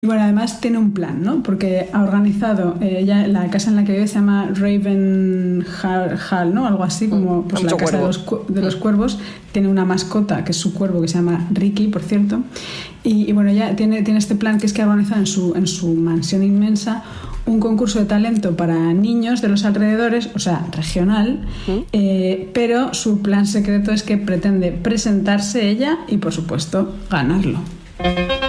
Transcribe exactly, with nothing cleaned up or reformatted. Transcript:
Y bueno, además tiene un plan, ¿no? Porque ha organizado, eh, ella, la casa en la que vive se llama Raven Hall, Hall, ¿no? Algo así como pues, la casa de los, de los cuervos. Tiene una mascota, que es su cuervo, que se llama Ricky, por cierto. Y, y bueno, ella tiene, tiene este plan que es que ha organizado en su, en su mansión inmensa un concurso de talento para niños de los alrededores, o sea, regional, ¿Mm? eh, pero su plan secreto es que pretende presentarse ella y, por supuesto, ganarlo.